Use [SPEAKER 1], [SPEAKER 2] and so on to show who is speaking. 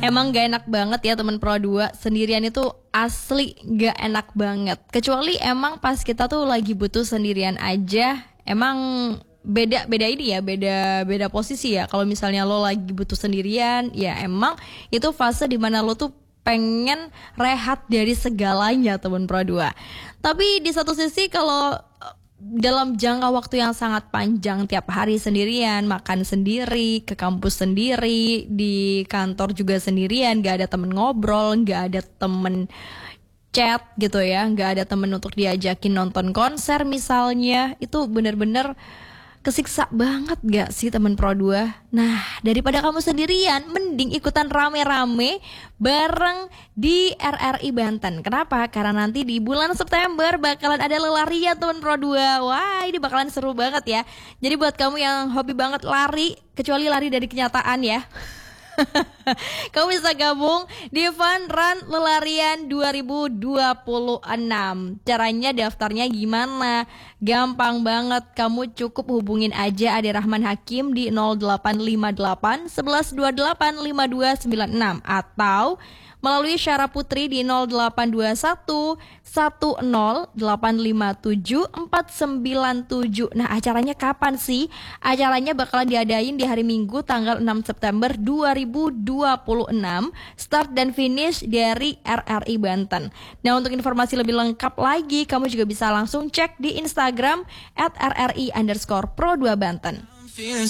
[SPEAKER 1] Emang gak enak banget ya temen Pro 2. Sendirian itu asli gak enak banget. Kecuali emang pas kita tuh lagi butuh sendirian aja. Emang beda ini ya, beda posisi ya. Kalau misalnya lo lagi butuh sendirian, ya emang itu fase dimana lo tuh pengen rehat dari segalanya temen Pro 2. Tapi di satu sisi kalau dalam jangka waktu yang sangat panjang, tiap hari sendirian, makan sendiri, ke kampus sendiri, di kantor juga sendirian, gak ada temen ngobrol, gak ada temen chat gitu ya, gak ada temen untuk diajakin nonton konser misalnya, itu bener-bener kesiksa banget gak sih temen Pro 2? Nah, daripada kamu sendirian, mending ikutan rame-rame bareng di RRI Banten. Kenapa? Karena nanti di bulan September bakalan ada lelarian temen Pro 2. Wah, ini bakalan seru banget ya. Jadi buat kamu yang hobi banget lari, kecuali lari dari kenyataan ya, kamu bisa gabung di Fun Run Lelarian 2026. Caranya daftarnya gimana? Gampang banget. Kamu cukup hubungin aja Ade Rahman Hakim di 0858 1128 5296 atau melalui Syara Putri di 0821 10 857 497. Nah, acaranya kapan sih? Acaranya bakalan diadain di hari Minggu tanggal 6 September 2026. Start dan finish dari RRI Banten. Nah, untuk informasi lebih lengkap lagi, kamu juga bisa langsung cek di Instagram @RRI_Pro2 Banten.